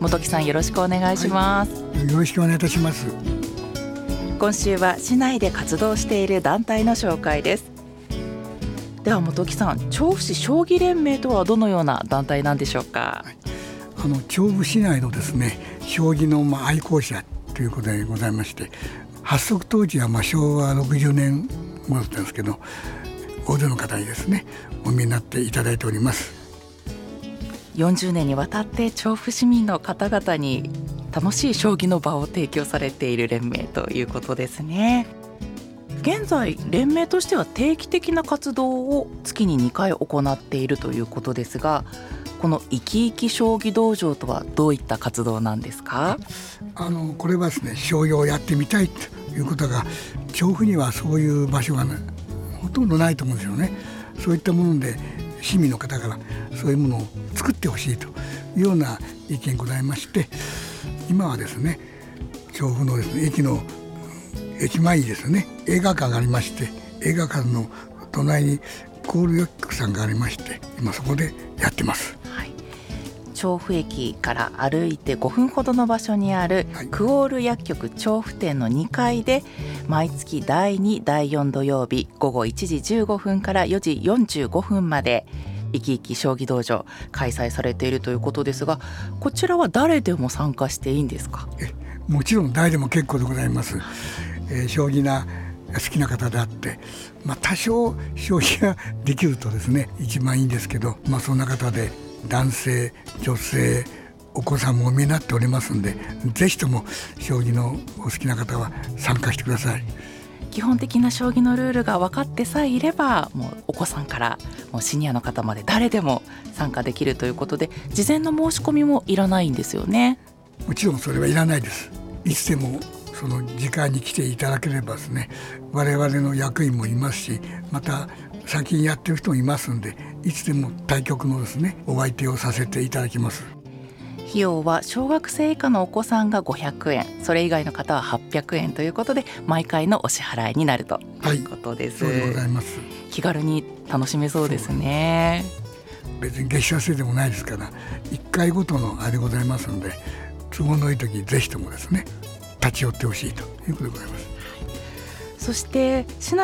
本木さん、よろしくお願いします。 よろしくお願いいたします。 今週は市内で活動している団体の紹介です。では本木さん、調布市将棋連盟とはどのような団体なんでしょうか？ 調布市内のですね、将棋の愛好者ということでございまして、発足当時は昭和60年頃だったんですけど、大勢の方にですねお見えになっていただいております。 40年にわたって調布市民の方々に楽しい将棋の場を提供されている連盟ということですね。現在連盟としては定期的な活動を月に2回行っているということですが、このいきいき将棋道場とはどういった活動なんですか？ これはですね、将棋をやってみたいということが、調布にはそういう場所が、ほとんどないと思うんですよね。そういったもので市民の方からそういうものを作ってほしいというような意見ございまして、今はですね、調布のですね、駅前にですね、映画館がありまして、映画館の隣にコール薬局さんがありまして、今そこでやってます。 調布駅から歩いて5分ほどの場所にあるクオール薬局調布店の2階で、毎月第2、第4土曜日午後1時15分から4時45分までいきいき将棋道場開催されているということですが、こちらは誰でも参加していいんですか？ もちろん誰でも結構でございます。将棋が好きな方であって、多少将棋ができるとですね一番いいんですけど、そんな方で男性、女性、お子さんもお見えになっておりますので、ぜひとも将棋のお好きな方は参加してください。 基本的な将棋のルールが分かってさえいれば、もうお子さんからもうシニアの方まで誰でも参加できるということで、事前の申し込みもいらないんですよね？ もちろんそれはいらないです。いつでもその時間に来ていただければですね、我々の役員もいますし、また先にやってる人もいますんで、いつでも対局のですねお相手をさせていただきます。 費用は小学生以下のお子さんが500円、それ以外の方は800円ということで、毎回のお支払いになるということです。 そうでございます。 気軽に楽しめそうですね。 別に月謝制でもないですから、1回ごとのあれでございますので、都合のいい時ぜひともですね立ち寄ってほしいということでございます。 そして市内